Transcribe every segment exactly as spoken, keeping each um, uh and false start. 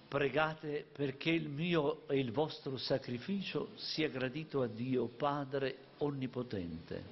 Pregate perché il mio e il vostro sacrificio sia gradito a Dio Padre Onnipotente.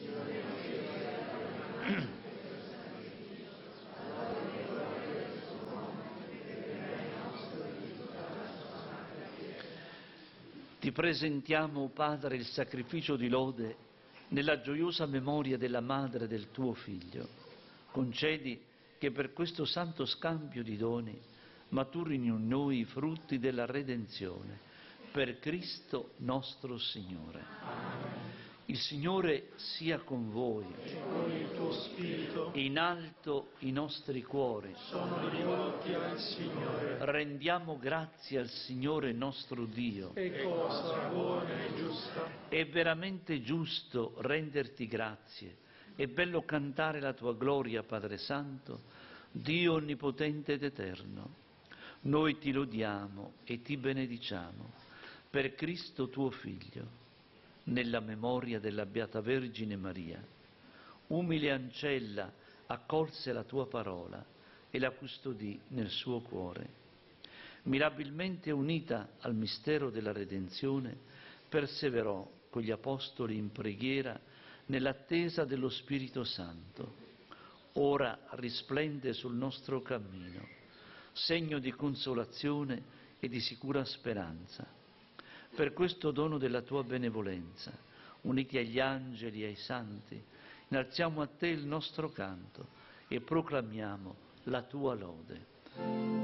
Ti presentiamo, Padre, il sacrificio di lode nella gioiosa memoria della madre del tuo Figlio. Concedi che per questo santo scambio di doni maturino in noi i frutti della redenzione. Per Cristo nostro Signore. Amen. Il Signore sia con voi. E con il tuo spirito. In alto i nostri cuori sono rivolti al Signore. Rendiamo grazie al Signore nostro Dio. È cosa buona e giusta. È veramente giusto renderti grazie. È bello cantare la tua gloria, Padre Santo, Dio onnipotente ed eterno. Noi ti lodiamo e ti benediciamo per Cristo tuo Figlio, nella memoria della Beata Vergine Maria. Umile ancella accolse la tua parola e la custodì nel suo cuore. Mirabilmente unita al mistero della redenzione, perseverò con gli apostoli in preghiera nell'attesa dello Spirito Santo. Ora risplende sul nostro cammino, segno di consolazione e di sicura speranza. Per questo dono della tua benevolenza, uniti agli angeli e ai santi, innalziamo a te il nostro canto e proclamiamo la tua lode.